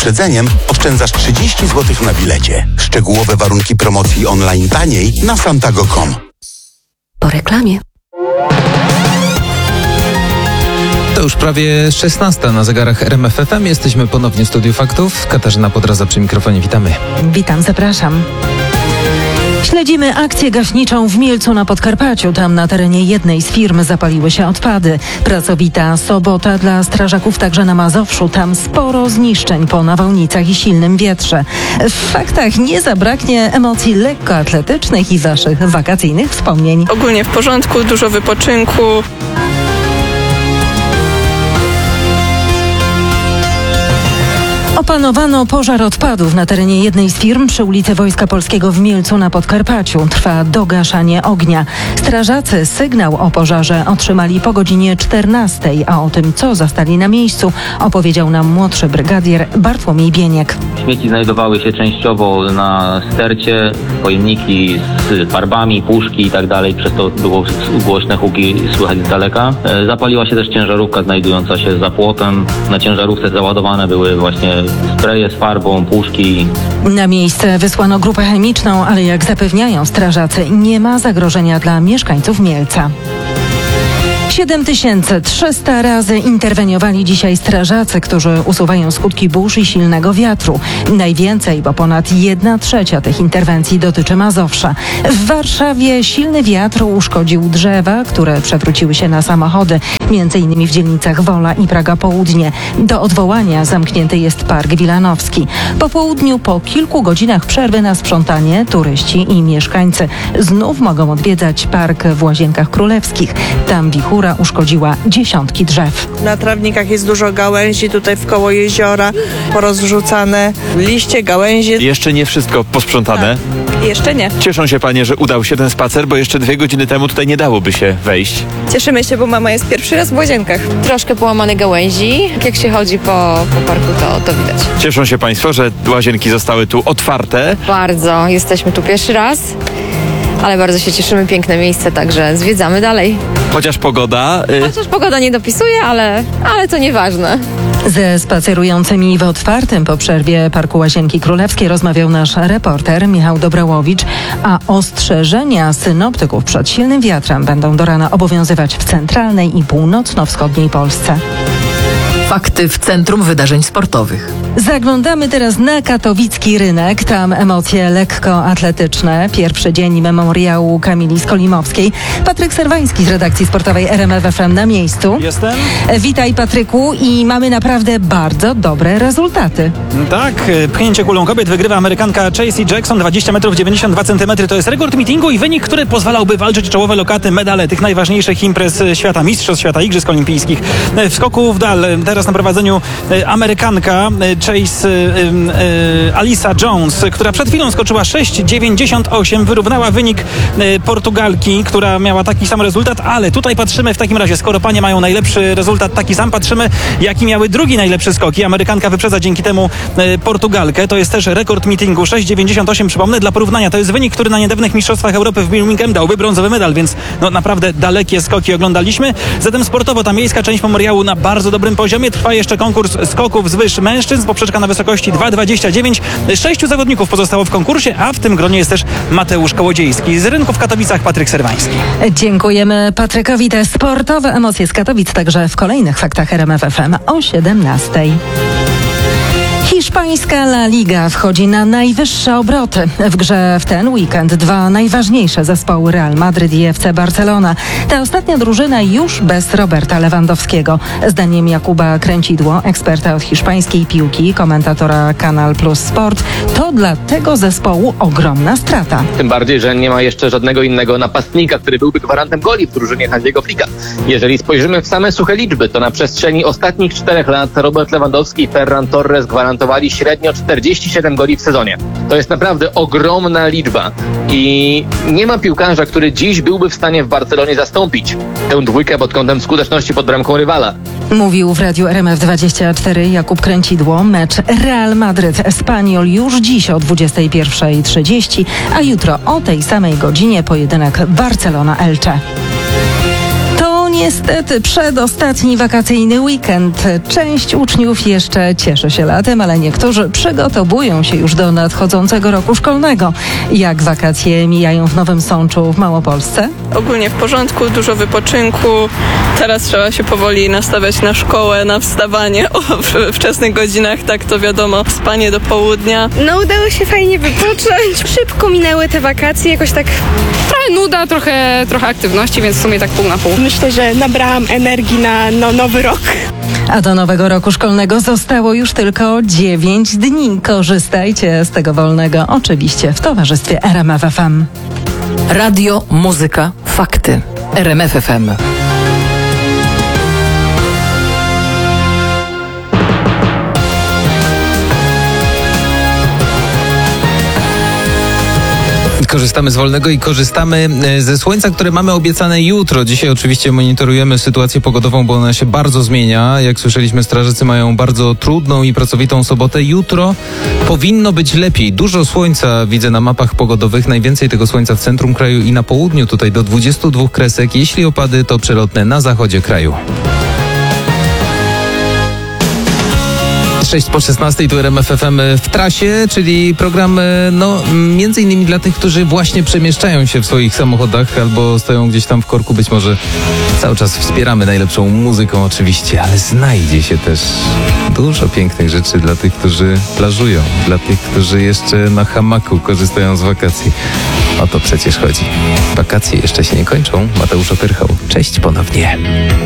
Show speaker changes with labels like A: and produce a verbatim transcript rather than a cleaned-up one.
A: wyprzedzeniem oszczędzasz trzydzieści złotych na bilecie. Szczegółowe warunki promocji online taniej na santago kropka com.
B: Po reklamie.
C: To już prawie szesnasta na zegarach R M F F M. Jesteśmy ponownie w Studiu Faktów. Katarzyna Podradza przy mikrofonie. Witamy.
D: Witam, zapraszam. Śledzimy akcję gaśniczą w Mielcu na Podkarpaciu. Tam na terenie jednej z firm zapaliły się odpady. Pracowita sobota dla strażaków także na Mazowszu. Tam sporo zniszczeń po nawałnicach i silnym wietrze. W faktach nie zabraknie emocji lekkoatletycznych i waszych wakacyjnych wspomnień.
E: Ogólnie w porządku, dużo wypoczynku.
D: Opanowano pożar odpadów na terenie jednej z firm przy ulicy Wojska Polskiego w Mielcu na Podkarpaciu. Trwa dogaszanie ognia. Strażacy sygnał o pożarze otrzymali po godzinie czternastej, a o tym, co zastali na miejscu, opowiedział nam młodszy brygadier Bartłomiej Bieniek.
F: Śmieci znajdowały się częściowo na stercie, pojemniki z farbami, puszki i tak dalej, przez to było głośne huki słychać z daleka. Zapaliła się też ciężarówka znajdująca się za płotem. Na ciężarówce załadowane były właśnie spreje z farbą, puszki.
D: Na miejsce wysłano grupę chemiczną, ale jak zapewniają strażacy, nie ma zagrożenia dla mieszkańców Mielca. siedem tysięcy trzysta razy interweniowali dzisiaj strażacy, którzy usuwają skutki burz i silnego wiatru. Najwięcej, bo ponad jedna trzecia tych interwencji dotyczy Mazowsza. W Warszawie silny wiatr uszkodził drzewa, które przewróciły się na samochody, między innymi w dzielnicach Wola i Praga Południe. Do odwołania zamknięty jest Park Wilanowski. Po południu, po kilku godzinach przerwy na sprzątanie, turyści i mieszkańcy znów mogą odwiedzać park w Łazienkach Królewskich. Tam wichura uszkodziła dziesiątki drzew.
E: Na trawnikach jest dużo gałęzi, tutaj wkoło jeziora, porozrzucane liście, gałęzie.
G: Jeszcze nie wszystko posprzątane?
E: Tak, jeszcze nie.
G: Cieszą się panie, że udał się ten spacer, bo jeszcze dwie godziny temu tutaj nie dałoby się wejść.
E: Cieszymy się, bo mama jest pierwszy raz w Łazienkach.
B: Troszkę połamane gałęzi. Jak się chodzi po, po parku, to, to widać.
G: Cieszą się państwo, że łazienki zostały tu otwarte?
B: Bardzo. Jesteśmy tu pierwszy raz, ale bardzo się cieszymy. Piękne miejsce, także zwiedzamy dalej.
G: Chociaż pogoda... Y...
B: Chociaż pogoda nie dopisuje, ale, ale to nieważne.
D: Ze spacerującymi w otwartym po przerwie Parku Łazienki Królewskie rozmawiał nasz reporter Michał Dobrałowicz, a ostrzeżenia synoptyków przed silnym wiatrem będą do rana obowiązywać w centralnej i północno-wschodniej Polsce.
H: Fakty w centrum wydarzeń sportowych.
D: Zaglądamy teraz na katowicki rynek. Tam emocje lekkoatletyczne. Pierwszy dzień memoriału Kamili Skolimowskiej. Patryk Serwański z redakcji sportowej R M F F M na miejscu.
I: Jestem.
D: Witaj, Patryku, i mamy naprawdę bardzo dobre rezultaty.
I: Tak, pchnięcie kulą kobiet wygrywa Amerykanka Chasey Jackson, dwadzieścia metrów dziewięćdziesiąt dwa centymetry. To jest rekord meetingu i wynik, który pozwalałby walczyć czołowe lokaty, medale tych najważniejszych imprez świata, mistrzostw świata, igrzysk olimpijskich. W skoku w dal, teraz na prowadzeniu Amerykanka Chase y, y, Alisa Jones, która przed chwilą skoczyła sześć dziewięćdziesiąt osiem, wyrównała wynik y, Portugalki, która miała taki sam rezultat, ale tutaj patrzymy w takim razie, skoro panie mają najlepszy rezultat taki sam, patrzymy jaki miały drugi najlepszy skok i Amerykanka wyprzedza dzięki temu y, Portugalkę. To jest też rekord meetingu, sześć dziewięćdziesiąt osiem, przypomnę, dla porównania, to jest wynik, który na niedawnych mistrzostwach Europy w Birmingham dałby brązowy medal, więc no naprawdę dalekie skoki oglądaliśmy. Zatem sportowo ta miejska część memoriału na bardzo dobrym poziomie. Trwa jeszcze konkurs skoków wzwyż mężczyzn, poprzeczka na wysokości dwa dwadzieścia dziewięć. Sześciu zawodników pozostało w konkursie, a w tym gronie jest też Mateusz Kołodziejski. Z rynku w Katowicach Patryk Serwański.
D: Dziękujemy Patrykowi. Te sportowe emocje z Katowic także w kolejnych faktach R M F F M o siedemnastej. Hiszpańska La Liga wchodzi na najwyższe obroty. W grze w ten weekend dwa najważniejsze zespoły Real Madryt i F C Barcelona. Ta ostatnia drużyna już bez Roberta Lewandowskiego. Zdaniem Jakuba Kręcidło, eksperta od hiszpańskiej piłki, komentatora Kanal Plus Sport, to dla tego zespołu ogromna strata.
J: Tym bardziej, że nie ma jeszcze żadnego innego napastnika, który byłby gwarantem goli w drużynie Hansiego Flicka. Jeżeli spojrzymy w same suche liczby, to na przestrzeni ostatnich czterech lat Robert Lewandowski i Ferran Torres gwarantowali średnio czterdzieści siedem goli w sezonie. To jest naprawdę ogromna liczba i nie ma piłkarza, który dziś byłby w stanie w Barcelonie zastąpić tę dwójkę pod kątem skuteczności pod bramką rywala.
D: Mówił w Radiu R M F dwadzieścia cztery Jakub Kręcidło. Mecz Real Madryt-Espanyol już dziś o dwudziestej pierwszej trzydzieści, a jutro o tej samej godzinie pojedynek Barcelona-Elche. Niestety przedostatni wakacyjny weekend. Część uczniów jeszcze cieszy się latem, ale niektórzy przygotowują się już do nadchodzącego roku szkolnego. Jak wakacje mijają w Nowym Sączu w Małopolsce?
K: Ogólnie w porządku, dużo wypoczynku. Teraz trzeba się powoli nastawiać na szkołę, na wstawanie o wczesnych godzinach, tak to wiadomo, spanie do południa.
L: No udało się fajnie wypocząć. Szybko minęły te wakacje, jakoś tak trochę nuda, trochę, trochę aktywności, więc w sumie tak pół na pół.
M: Myślę, że nabrałam energii na no, nowy rok.
D: A do nowego roku szkolnego zostało już tylko dziewięć dni. Korzystajcie z tego wolnego, oczywiście w towarzystwie R M F F M.
H: Radio, muzyka, fakty. R M F F M.
C: Korzystamy z wolnego i korzystamy ze słońca, które mamy obiecane jutro. Dzisiaj oczywiście monitorujemy sytuację pogodową, bo ona się bardzo zmienia. Jak słyszeliśmy, strażacy mają bardzo trudną i pracowitą sobotę. Jutro powinno być lepiej. Dużo słońca widzę na mapach pogodowych. Najwięcej tego słońca w centrum kraju i na południu, tutaj do dwudziestu dwóch kresek. Jeśli opady, to przelotne na zachodzie kraju. sześć po szesnastej, tu R M F F M w trasie, czyli program no między innymi dla tych, którzy właśnie przemieszczają się w swoich samochodach albo stoją gdzieś tam w korku. Być może cały czas wspieramy najlepszą muzyką oczywiście, ale znajdzie się też dużo pięknych rzeczy dla tych, którzy plażują, dla tych, którzy jeszcze na hamaku korzystają z wakacji. O to przecież chodzi. Wakacje jeszcze się nie kończą. Mateusz Opyrchał. Cześć ponownie.